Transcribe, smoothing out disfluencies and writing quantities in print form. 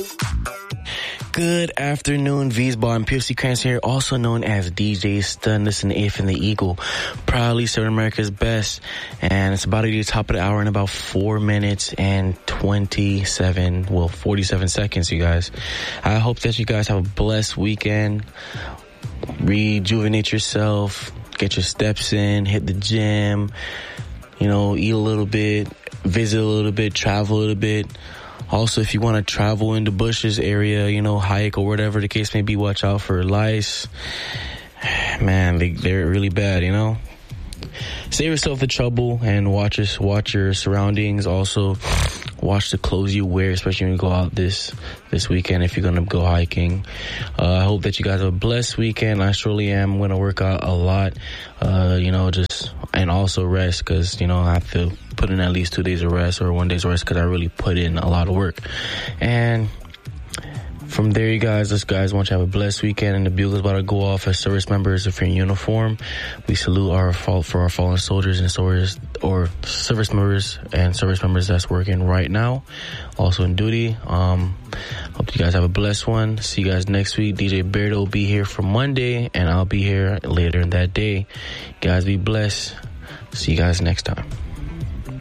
Good afternoon, Vsball and PFC Krantz here, also known as DJ Stun. Listen to If and the Eagle, proudly serving America's best. And it's about to be the top of the hour in about 4 minutes and 47 seconds, you guys. I hope that you guys have a blessed weekend. Rejuvenate yourself, get your steps in, hit the gym, eat a little bit, visit a little bit, travel a little bit. Also, if you want to travel in the bushes area, hike or whatever the case may be, watch out for lice. Man, they're really bad, Save yourself the trouble and watch your surroundings. Also, watch the clothes you wear, especially when you go out this weekend if you're going to go hiking. I hope that you guys have a blessed weekend. I surely am going to work out a lot, and also rest because, I have to put in at least 2 days of rest or 1 day's rest because I really put in a lot of work. And from there, you guys, want you to have a blessed weekend, and the bugle's about to go off as service members. If you're in uniform, we salute our fallen soldiers and service members that's working right now, also in duty. Hope you guys have a blessed one. See you guys next week. DJ Beardo will be here for Monday, and I'll be here later in that day. Guys, be blessed. See you guys next time.